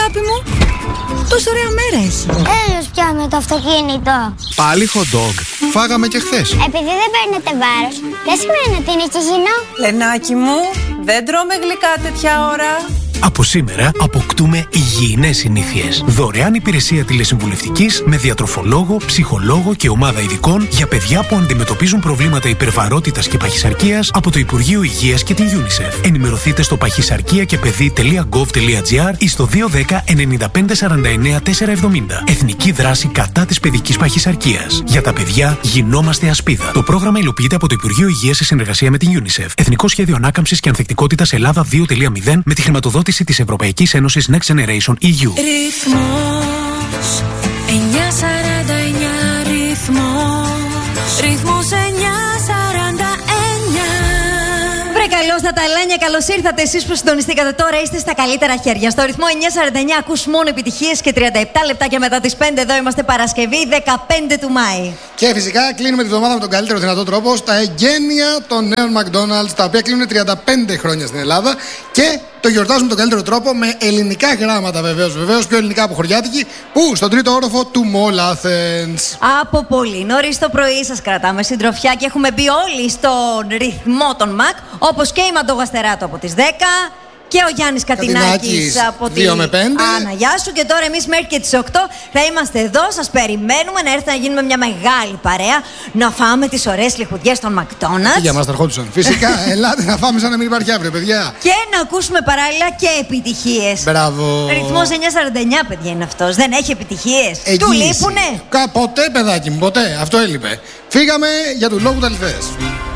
αγάπη μου? Τόσο ωραία μέρα έχει. Έλεος πια με το αυτοκίνητο. Πάλι hot dog. Φάγαμε και χθες. Επειδή δεν παίρνετε βάρος, δεν σημαίνει ότι είναι χυζινό. Λενάκι μου, δεν τρώμε γλυκά τέτοια ώρα. Από σήμερα αποκτούμε υγιεινές συνήθειες. Δωρεάν υπηρεσία τηλεσυμβουλευτικής με διατροφολόγο, ψυχολόγο και ομάδα ειδικών για παιδιά που αντιμετωπίζουν προβλήματα υπερβαρότητας και παχυσαρκίας από το Υπουργείο Υγείας και την UNICEF. Ενημερωθείτε στο παχυσαρκία-και-παιδί.gov.gr ή στο 210 95 49 470. Εθνική δράση κατά της παιδικής παχυσαρκίας. Για τα παιδιά γινόμαστε ασπίδα. Το πρόγραμμα υλοποιείται από το Υπουργείο Υγείας σε συνεργασία με την UNICEF. Εθνικό Σχέδιο Ανάκαμψης και Ανθεκτικότητας Ελλάδα 2.0 με τη χρηματοδότηση της Ευρωπαϊκής Ένωσης Next Generation EU. Ρυθμός 949, ρυθμός 949. Βρε καλώς τα ταλένια, καλώς ήρθατε εσείς που συντονιστήκατε τώρα, είστε στα καλύτερα χέρια. Στο ρυθμό 949 ακούς μόνο επιτυχίες και 37 λεπτάκια μετά τις 5 εδώ είμαστε Παρασκευή 15 του Μάη. Και φυσικά κλείνουμε τη βδομάδα με τον καλύτερο δυνατό τρόπο στα εγγένεια των νέων McDonald's, τα οποία κλείνουν 35 χρόνια στην Ελλάδα και το γιορτάζουμε τον καλύτερο τρόπο με ελληνικά γράμματα βεβαίως, πιο ελληνικά από χωριάτικη, που στον τρίτο όροφο του Mall Athens. Από πολύ νωρίς το πρωί σας κρατάμε συντροφιά και έχουμε μπει όλοι στον ρυθμό των Mac, όπως και η Μαντογαστεράτο από τις 10 και ο Γιάννης Κατινάκης από τη 2 με 5. Άννα, γεια σου. Και τώρα εμείς μέχρι και τις 8 θα είμαστε εδώ, σας περιμένουμε να έρθετε να γίνουμε μια μεγάλη παρέα, να φάμε τις ωραίες λιχουδιές των McDonald's. Για μας τα ερχόντουσαν. Φυσικά, ελάτε να φάμε σαν να μην υπάρχει αύριο, παιδιά. Και να ακούσουμε παράλληλα και επιτυχίες. Μπράβο. Ρυθμός 949, παιδιά, είναι αυτός. Δεν έχει επιτυχίες. Του λείπουνε. Ποτέ, παιδάκι μου, ποτέ. Αυτό έλειπε. Φύγαμε για του λόγου τα λιθές.